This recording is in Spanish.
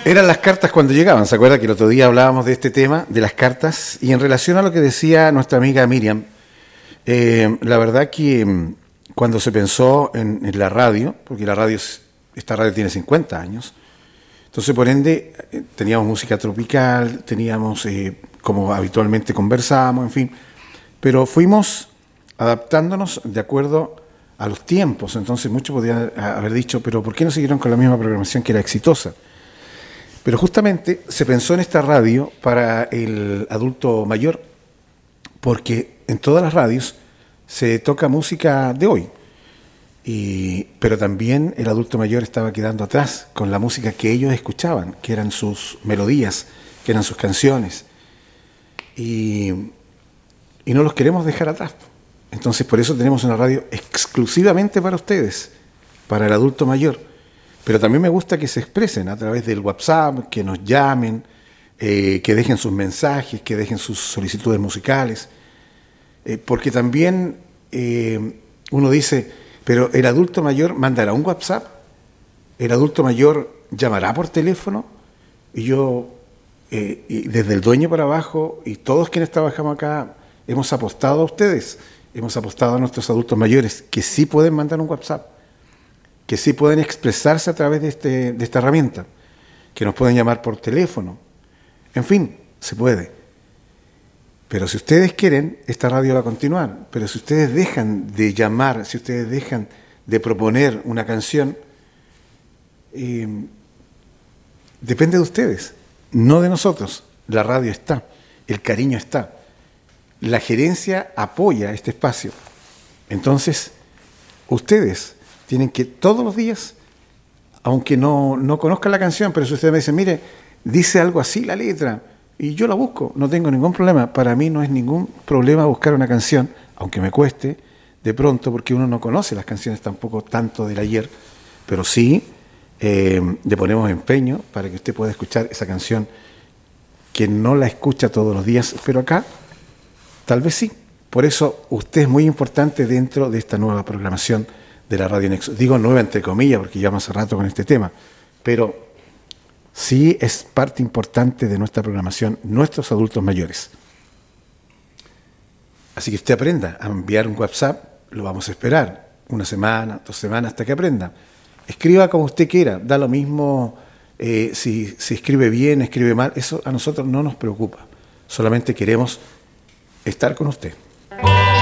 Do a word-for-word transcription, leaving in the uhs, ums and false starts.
Eran las cartas cuando llegaban, ¿se acuerda que el otro día hablábamos de este tema, de las cartas? Y en relación a lo que decía nuestra amiga Miriam, eh, la verdad que mm, cuando se pensó en, en la radio, porque la radio, es- esta radio tiene cincuenta años, entonces por ende eh, teníamos música tropical, teníamos, eh, como habitualmente conversábamos, en fin, pero fuimos adaptándonos de acuerdo a los tiempos. Entonces muchos podrían haber dicho, pero ¿por qué no siguieron con la misma programación que era exitosa? Pero justamente se pensó en esta radio para el adulto mayor, porque en todas las radios se toca música de hoy, y, pero también el adulto mayor estaba quedando atrás con la música que ellos escuchaban, que eran sus melodías, que eran sus canciones, y, y no los queremos dejar atrás. Entonces por eso tenemos una radio exclusivamente para ustedes, para el adulto mayor. Pero también me gusta que se expresen a través del WhatsApp, que nos llamen, eh, que dejen sus mensajes, que dejen sus solicitudes musicales, eh, porque también eh, uno dice, pero el adulto mayor mandará un WhatsApp, el adulto mayor llamará por teléfono, y yo, eh, y desde el dueño para abajo, y todos quienes trabajamos acá, hemos apostado a ustedes, hemos apostado a nuestros adultos mayores, que sí pueden mandar un WhatsApp, que sí pueden expresarse a través de, este, de esta herramienta, que nos pueden llamar por teléfono. En fin, se puede. Pero si ustedes quieren, esta radio va a continuar. Pero si ustedes dejan de llamar, si ustedes dejan de proponer una canción, eh, depende de ustedes, no de nosotros. La radio está, el cariño está. La gerencia apoya este espacio. Entonces, ustedes tienen que todos los días, aunque no, no conozcan la canción, pero si ustedes me dicen, mire, dice algo así la letra, y yo la busco, no tengo ningún problema. Para mí no es ningún problema buscar una canción, aunque me cueste, de pronto, porque uno no conoce las canciones tampoco tanto del ayer, pero sí eh, le ponemos empeño para que usted pueda escuchar esa canción que no la escucha todos los días, pero acá tal vez sí. Por eso usted es muy importante dentro de esta nueva programación de la Radio Nexo. Digo nueva entre comillas porque llevamos hace rato con este tema, pero sí es parte importante de nuestra programación, nuestros adultos mayores. Así que usted aprenda a enviar un WhatsApp, lo vamos a esperar, una semana, dos semanas, hasta que aprenda. Escriba como usted quiera, da lo mismo eh, si, si escribe bien, escribe mal, eso a nosotros no nos preocupa, solamente queremos estar con usted.